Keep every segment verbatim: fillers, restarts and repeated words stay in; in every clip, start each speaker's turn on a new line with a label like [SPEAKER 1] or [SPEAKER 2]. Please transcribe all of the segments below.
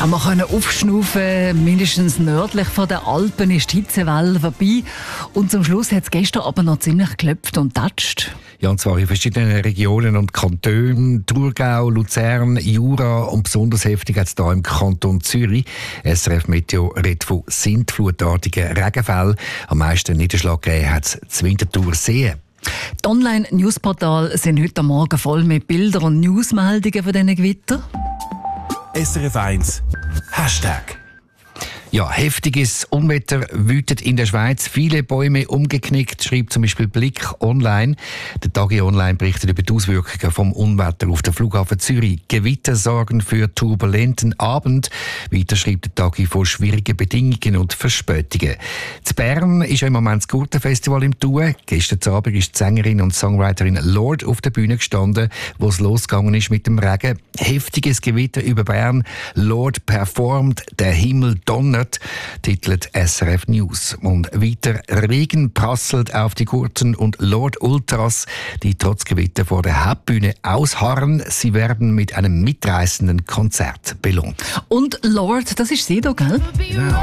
[SPEAKER 1] haben wir können aufschnaufen, mindestens nördlich von den Alpen ist die Hitzewelle vorbei. Und zum Schluss hat es gestern aber noch ziemlich geklopft und tatscht.
[SPEAKER 2] Ja, und zwar in verschiedenen Regionen und Kantonen, Thurgau, Luzern, Jura und besonders heftig hat es hier im Kanton Zürich. S R F Meteo redet von sintflutartigen Regenfällen. Am meisten Niederschlag gegeben hat es zu Winterthursee.
[SPEAKER 1] Die Online-Newsportale sind heute Morgen voll mit Bildern und Newsmeldungen von diesen Gewittern.
[SPEAKER 3] S R F eins Hashtag.
[SPEAKER 2] Ja, heftiges Unwetter wütet in der Schweiz. Viele Bäume umgeknickt, schreibt zum Beispiel Blick online. Der Tagi Online berichtet über die Auswirkungen vom Unwetter auf den Flughafen Zürich. Gewitter sorgen für turbulenten Abend. Weiter schreibt der Tagi von schwierigen Bedingungen und Verspätungen. In Bern ist ja im Moment das Gurtenfestival im Tun. Gestern Abend ist die Sängerin und Songwriterin Lord auf der Bühne gestanden, wo es losgegangen ist mit dem Regen. Heftiges Gewitter über Bern. Lord performt, der Himmel donnert, titelt S R F News. Und weiter, Regen prasselt auf die Gurten und Lord Ultras, die trotz Gewitter vor der Hauptbühne ausharren. Sie werden mit einem mitreißenden Konzert belohnt.
[SPEAKER 1] Und Lord, das ist sie da, gell?
[SPEAKER 2] Genau.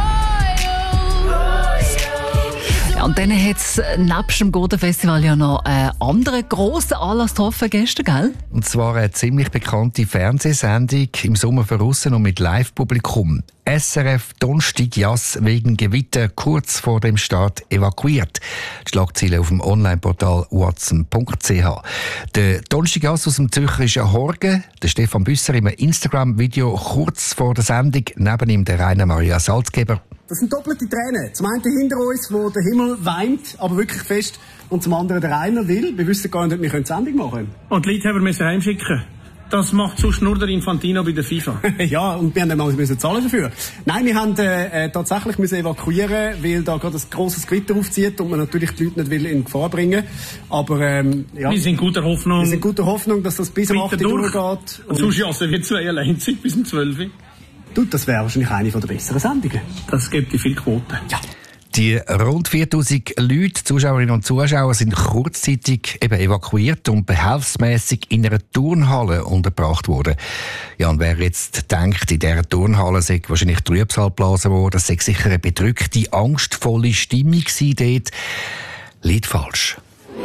[SPEAKER 1] Ja, und dann hat es nebst dem Gurtenfestival ja noch einen anderen grossen Anlass getroffen gestern, gell?
[SPEAKER 2] Und zwar eine ziemlich bekannte Fernsehsendung im Sommer voraus und mit Live-Publikum. S R F Donnerstag Jass wegen Gewitter kurz vor dem Start evakuiert. Die Schlagzeile auf dem Online-Portal watson punkt c h. Der Donnerstag Jass aus dem Zürcherischen Horgen, der Stefan Büsser im Instagram-Video kurz vor der Sendung, neben ihm der Rainer Maria Salzgeber.
[SPEAKER 4] Das sind doppelte Tränen. Zum einen hinter uns, wo der Himmel weint, aber wirklich fest. Und zum anderen der Rainer will. Wir wissen gar nicht, wir können die Sendung machen.
[SPEAKER 5] Und die Leute haben wir heimschicken. Das macht sonst nur der Infantino bei der FIFA.
[SPEAKER 4] Ja, und wir haben dann müssen zahlen dafür. Nein, wir haben äh, tatsächlich müssen evakuieren, weil da gerade ein grosses Gewitter aufzieht und man natürlich die Leute nicht will in Gefahr bringen. Aber ähm, ja,
[SPEAKER 5] wir sind guter Hoffnung.
[SPEAKER 4] Wir sind guter Hoffnung, dass das bis um acht Uhr geht.
[SPEAKER 5] Und sonst jassen wir zwei allein Zeit bis um zwölf Uhr.
[SPEAKER 4] Du, das wäre wahrscheinlich eine der besseren Sendungen.
[SPEAKER 5] Das gibt die viel Quote.
[SPEAKER 4] Ja.
[SPEAKER 2] Die rund viertausend Leute, Zuschauerinnen und Zuschauer, sind kurzzeitig eben evakuiert und behelfsmässig in einer Turnhalle untergebracht worden. Ja, und wer jetzt denkt, in dieser Turnhalle sei wahrscheinlich Trübsal geblasen worden, das sei sicher eine bedrückte, angstvolle Stimmung gewesen dort, liegt falsch.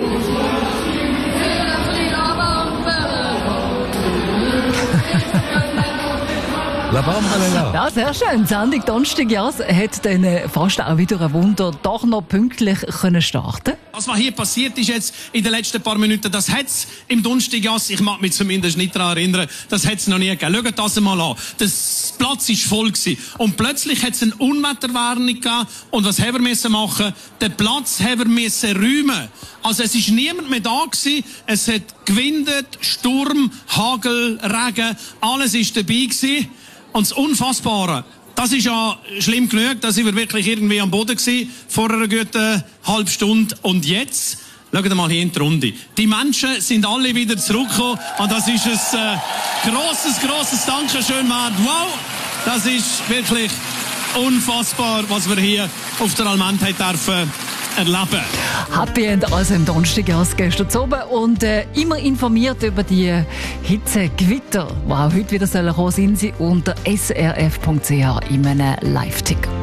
[SPEAKER 2] La Bamba.
[SPEAKER 1] Ja, sehr schön. Die Sendung Donnerstag Jass hat dann fast auch wieder ein Wunder doch noch pünktlich können starten.
[SPEAKER 6] Was hier passiert ist jetzt in den letzten paar Minuten, das hat es im Donnerstag Jass, ich mag mich zumindest nicht daran erinnern, das hat es noch nie gegeben. Schaut das mal an. Das Platz war voll gewesen. Und plötzlich hat es eine Unwetterwarnung gegeben. Und was haben wir müssen machen? Den Platz haben wir müssen räumen. Also es ist niemand mehr da gewesen. Es hat gewindet, Sturm, Hagel, Regen, alles ist dabei gewesen. Und das Unfassbare, das ist ja schlimm genug, da sind wir wirklich irgendwie am Boden gewesen, vor einer guten halben Stunde. Und jetzt, schaut mal hier in die Runde. Die Menschen sind alle wieder zurückgekommen und das ist ein äh, grosses, grosses Dankeschön wert. Wow, das ist wirklich unfassbar, was wir hier auf der Almend dürfen erleben.
[SPEAKER 1] Happy End also im Donnerstag gestern oben und äh, immer informiert über die Hitzegewitter, die auch heute wieder kommen sollen, sind sie unter s r f punkt c h in einem Live-Tick.